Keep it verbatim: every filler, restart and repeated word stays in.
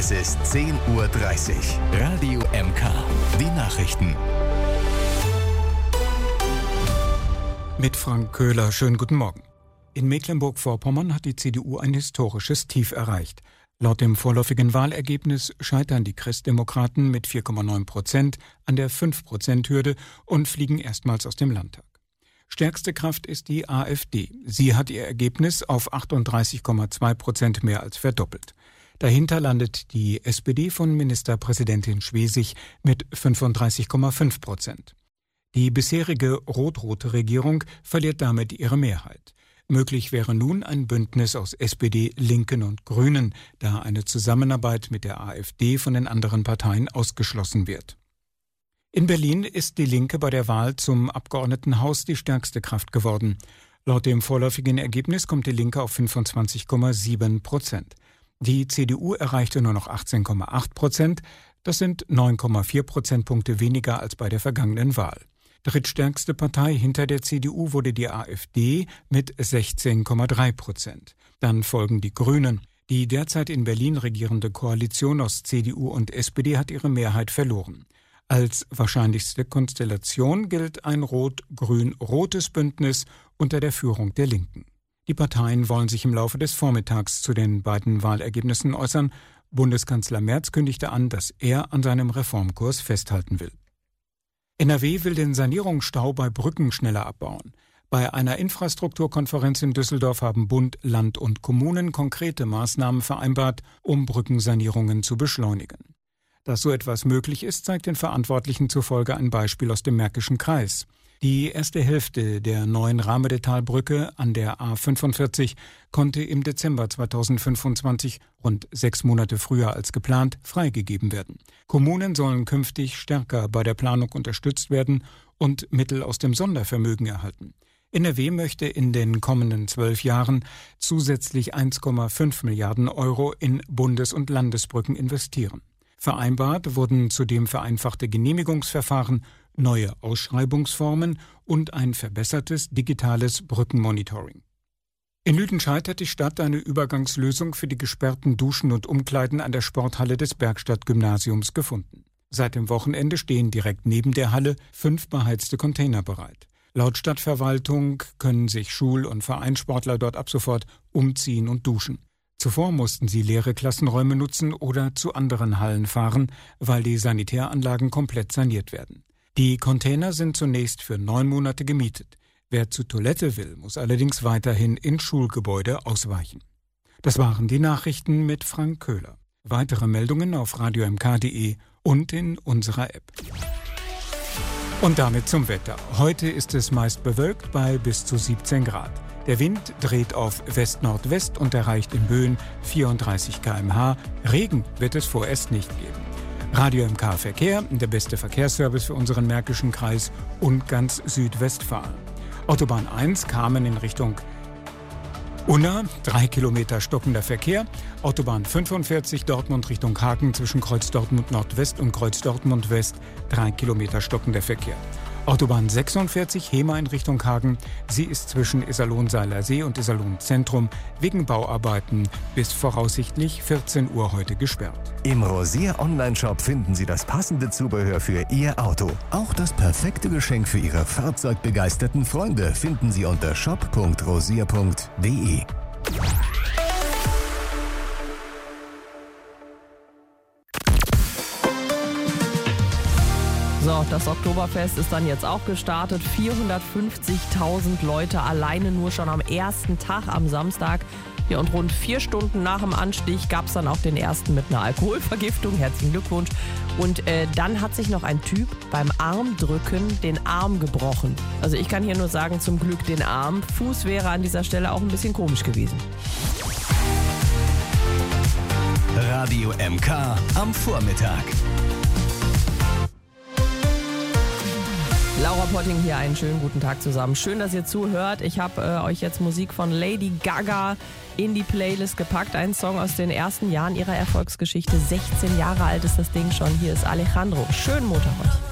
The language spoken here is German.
Es ist zehn Uhr dreißig. Radio M K. Die Nachrichten. Mit Frank Köhler, schönen guten Morgen. In Mecklenburg-Vorpommern hat die C D U ein historisches Tief erreicht. Laut dem vorläufigen Wahlergebnis scheitern die Christdemokraten mit vier Komma neun Prozent an der fünf Prozent Hürde und fliegen erstmals aus dem Landtag. Stärkste Kraft ist die AfD. Sie hat ihr Ergebnis auf achtunddreißig Komma zwei Prozent mehr als verdoppelt. Dahinter landet die S P D von Ministerpräsidentin Schwesig mit fünfunddreißig Komma fünf Prozent. Die bisherige rot-rote Regierung verliert damit ihre Mehrheit. Möglich wäre nun ein Bündnis aus S P D, Linken und Grünen, da eine Zusammenarbeit mit der AfD von den anderen Parteien ausgeschlossen wird. In Berlin ist die Linke bei der Wahl zum Abgeordnetenhaus die stärkste Kraft geworden. Laut dem vorläufigen Ergebnis kommt die Linke auf fünfundzwanzig Komma sieben Prozent. Die C D U erreichte nur noch achtzehn Komma acht Prozent. Das sind neun Komma vier Prozentpunkte weniger als bei der vergangenen Wahl. Drittstärkste Partei hinter der C D U wurde die AfD mit sechzehn Komma drei Prozent. Dann folgen die Grünen. Die derzeit in Berlin regierende Koalition aus C D U und S P D hat ihre Mehrheit verloren. Als wahrscheinlichste Konstellation gilt ein rot-grün-rotes Bündnis unter der Führung der Linken. Die Parteien wollen sich im Laufe des Vormittags zu den beiden Wahlergebnissen äußern. Bundeskanzler Merz kündigte an, dass er an seinem Reformkurs festhalten will. N R W will den Sanierungsstau bei Brücken schneller abbauen. Bei einer Infrastrukturkonferenz in Düsseldorf haben Bund, Land und Kommunen konkrete Maßnahmen vereinbart, um Brückensanierungen zu beschleunigen. Dass so etwas möglich ist, zeigt den Verantwortlichen zufolge ein Beispiel aus dem Märkischen Kreis. Die erste Hälfte der neuen Rahmedetalbrücke an der A fünfundvierzig konnte im Dezember zweitausendfünfundzwanzig, rund sechs Monate früher als geplant, freigegeben werden. Kommunen sollen künftig stärker bei der Planung unterstützt werden und Mittel aus dem Sondervermögen erhalten. N R W möchte in den kommenden zwölf Jahren zusätzlich eins Komma fünf Milliarden Euro in Bundes- und Landesbrücken investieren. Vereinbart wurden zudem vereinfachte Genehmigungsverfahren, neue Ausschreibungsformen und ein verbessertes digitales Brückenmonitoring. In Lüdenscheid hat die Stadt eine Übergangslösung für die gesperrten Duschen und Umkleiden an der Sporthalle des Bergstadt-Gymnasiums gefunden. Seit dem Wochenende stehen direkt neben der Halle fünf beheizte Container bereit. Laut Stadtverwaltung können sich Schul- und Vereinssportler dort ab sofort umziehen und duschen. Zuvor mussten sie leere Klassenräume nutzen oder zu anderen Hallen fahren, weil die Sanitäranlagen komplett saniert werden. Die Container sind zunächst für neun Monate gemietet. Wer zur Toilette will, muss allerdings weiterhin in Schulgebäude ausweichen. Das waren die Nachrichten mit Frank Köhler. Weitere Meldungen auf radio m k punkt d e und in unserer App. Und damit zum Wetter. Heute ist es meist bewölkt bei bis zu siebzehn Grad. Der Wind dreht auf West-Nordwest und erreicht in Böen vierunddreißig Kilometer pro Stunde. Regen wird es vorerst nicht geben. Radio M K Verkehr, der beste Verkehrsservice für unseren Märkischen Kreis und ganz Südwestfalen. Autobahn eins Kamen in Richtung Unna, drei Kilometer stockender Verkehr. Autobahn fünfundvierzig Dortmund Richtung Hagen zwischen Kreuz Dortmund Nordwest und Kreuz Dortmund West, drei Kilometer stockender Verkehr. Autobahn sechsundvierzig Hema in Richtung Hagen. Sie ist zwischen Iserlohn-Seiler See und Iserlohn-Zentrum wegen Bauarbeiten bis voraussichtlich vierzehn Uhr heute gesperrt. Im Rosier Online-Shop finden Sie das passende Zubehör für Ihr Auto. Auch das perfekte Geschenk für Ihre fahrzeugbegeisterten Freunde finden Sie unter shop punkt rosier punkt d e. So, das Oktoberfest ist dann jetzt auch gestartet. vierhundertfünfzigtausend Leute alleine nur schon am ersten Tag am Samstag. Ja, und rund vier Stunden nach dem Anstich gab es dann auch den ersten mit einer Alkoholvergiftung. Herzlichen Glückwunsch. Und äh, dann hat sich noch ein Typ beim Armdrücken den Arm gebrochen. Also ich kann hier nur sagen, zum Glück den Arm. Fuß wäre an dieser Stelle auch ein bisschen komisch gewesen. Radio M K am Vormittag. Laura Potting hier, einen schönen guten Tag zusammen. Schön, dass ihr zuhört. Ich habe äh, euch jetzt Musik von Lady Gaga in die Playlist gepackt. Ein Song aus den ersten Jahren ihrer Erfolgsgeschichte. sechzehn Jahre alt ist das Ding schon. Hier ist Alejandro. Schönen Montag euch.